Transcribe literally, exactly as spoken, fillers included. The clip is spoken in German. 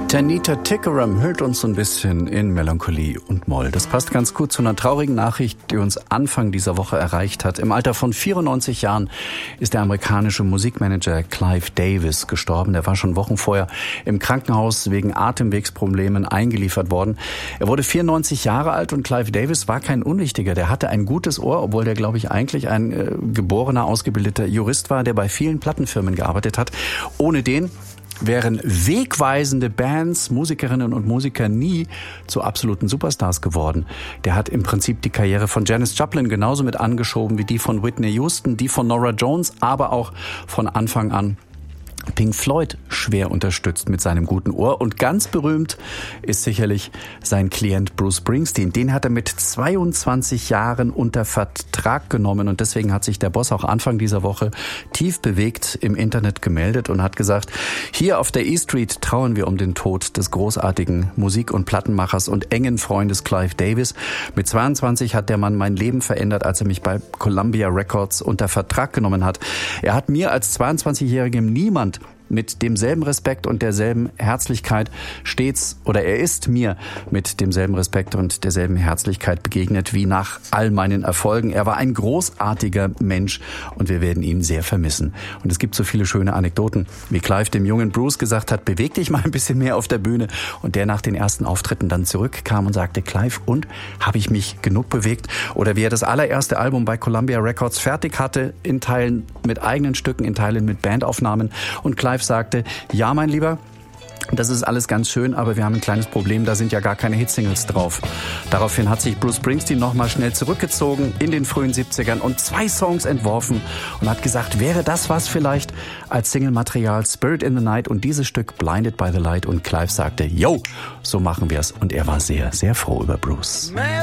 Tanita Tikaram hüllt uns so ein bisschen in Melancholie und Moll. Das passt ganz gut zu einer traurigen Nachricht, die uns Anfang dieser Woche erreicht hat. Im Alter von vierundneunzig Jahren ist der amerikanische Musikmanager Clive Davis gestorben. Er war schon Wochen vorher im Krankenhaus wegen Atemwegsproblemen eingeliefert worden. Er wurde vierundneunzig Jahre alt und Clive Davis war kein Unwichtiger. Der hatte ein gutes Ohr, obwohl der, glaube ich, eigentlich ein äh, geborener, ausgebildeter Jurist war, der bei vielen Plattenfirmen gearbeitet hat. Ohne den wären wegweisende Bands, Musikerinnen und Musiker nie zu absoluten Superstars geworden. Der hat im Prinzip die Karriere von Janis Joplin genauso mit angeschoben wie die von Whitney Houston, die von Norah Jones, aber auch von Anfang an Pink Floyd schwer unterstützt mit seinem guten Ohr. Und ganz berühmt ist sicherlich sein Klient Bruce Springsteen. Den hat er mit zweiundzwanzig Jahren unter Vertrag genommen. Und deswegen hat sich der Boss auch Anfang dieser Woche tief bewegt im Internet gemeldet und hat gesagt, hier auf der E Street trauern wir um den Tod des großartigen Musik- und Plattenmachers und engen Freundes Clive Davis. Mit zweiundzwanzig hat der Mann mein Leben verändert, als er mich bei Columbia Records unter Vertrag genommen hat. Er hat mir als zweiundzwanzigjährigem niemand mit demselben Respekt und derselben Herzlichkeit stets, oder er ist mir mit demselben Respekt und derselben Herzlichkeit begegnet wie nach all meinen Erfolgen. Er war ein großartiger Mensch und wir werden ihn sehr vermissen. Und es gibt so viele schöne Anekdoten, wie Clive dem jungen Bruce gesagt hat, beweg dich mal ein bisschen mehr auf der Bühne, und der nach den ersten Auftritten dann zurückkam und sagte, Clive, und, habe ich mich genug bewegt? Oder wie er das allererste Album bei Columbia Records fertig hatte, in Teilen mit eigenen Stücken, in Teilen mit Bandaufnahmen, und Clive sagte, ja, mein Lieber, das ist alles ganz schön, aber wir haben ein kleines Problem, da sind ja gar keine Hitsingles drauf. Daraufhin hat sich Bruce Springsteen nochmal schnell zurückgezogen in den frühen siebzigern und zwei Songs entworfen und hat gesagt, wäre das was vielleicht als Singlematerial, Spirit in the Night und dieses Stück Blinded by the Light, und Clive sagte, yo, so machen wir's, und er war sehr, sehr froh über Bruce.